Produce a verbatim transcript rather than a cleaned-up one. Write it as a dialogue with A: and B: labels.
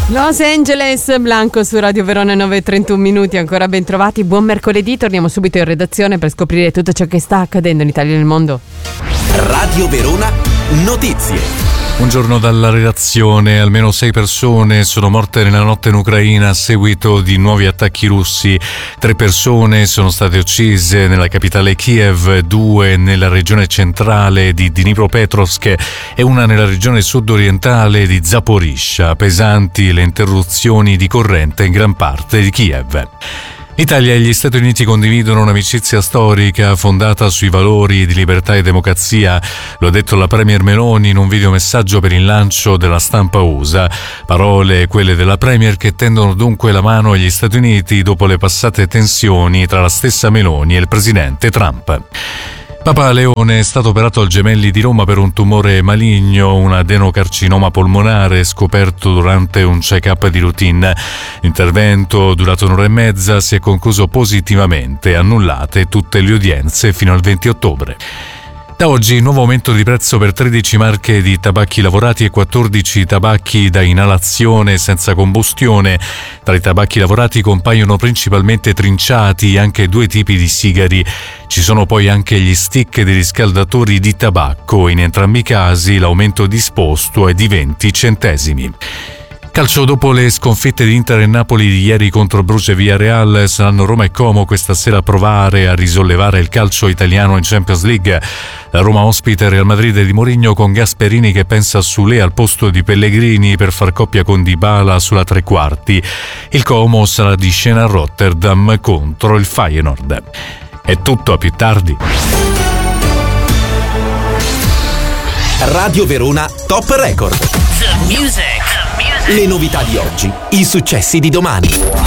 A: Los Angeles, Blanco su Radio Verona, nove e trentuno minuti, ancora ben trovati, buon mercoledì, torniamo subito in redazione per scoprire tutto ciò che sta accadendo in Italia e nel mondo.
B: Radio Verona Notizie.
C: Buongiorno dalla redazione. Almeno sei persone sono morte nella notte in Ucraina a seguito di nuovi attacchi russi. Tre persone sono state uccise nella capitale Kiev, due nella regione centrale di Dnipropetrovsk e una nella regione sud-orientale di Zaporizhzhia. Pesanti le interruzioni di corrente in gran parte di Kiev. L'Italia e gli Stati Uniti condividono un'amicizia storica fondata sui valori di libertà e democrazia. Lo ha detto la Premier Meloni in un videomessaggio per il lancio della stampa U S A. Parole, quelle della Premier, che tendono dunque la mano agli Stati Uniti dopo le passate tensioni tra la stessa Meloni e il presidente Trump. Papa Leone è stato operato al Gemelli di Roma per un tumore maligno, un adenocarcinoma polmonare scoperto durante un check-up di routine. L'intervento, durato un'ora e mezza, si è concluso positivamente, annullate tutte le udienze fino al venti ottobre. Da oggi nuovo aumento di prezzo per tredici marche di tabacchi lavorati e quattordici tabacchi da inalazione senza combustione. Tra i tabacchi lavorati compaiono principalmente trinciati, anche due tipi di sigari. Ci sono poi anche gli stick dei riscaldatori di tabacco. In entrambi i casi l'aumento disposto è di venti centesimi. Calcio, dopo le sconfitte di Inter e Napoli di ieri contro Bruges e Villarreal, saranno Roma e Como questa sera a provare a risollevare il calcio italiano in Champions League. La Roma ospita il Real Madrid di Mourinho, con Gasperini che pensa a Soulé al posto di Pellegrini per far coppia con Dybala sulla tre quarti. Il Como sarà di scena a Rotterdam contro il Feyenoord. È tutto, a più tardi.
B: Radio Verona Top Record.
D: The music.
B: Le novità di oggi, i successi di domani.